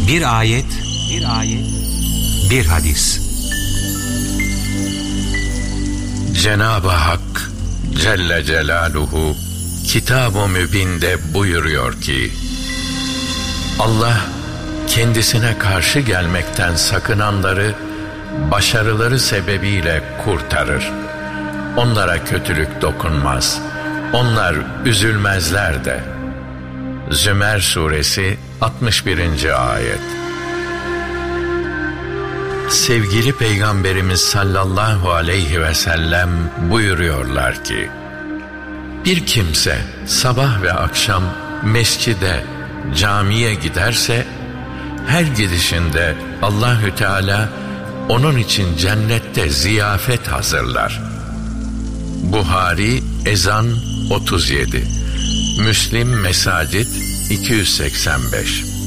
Bir ayet, bir hadis. Cenab-ı Hak Celle Celaluhu Kitab-ı Mübin'de buyuruyor ki, Allah kendisine karşı gelmekten sakınanları başarıları sebebiyle kurtarır. Onlara kötülük dokunmaz. Onlar üzülmezler de. Zümer Suresi 61. ayet. Sevgili Peygamberimiz sallallahu aleyhi ve sellem buyuruyorlar ki, bir kimse sabah ve akşam mescide, camiye giderse, her gidişinde Allahü Teala onun için cennette ziyafet hazırlar. Buhari Ezan 37, Müslim Mesacid 285.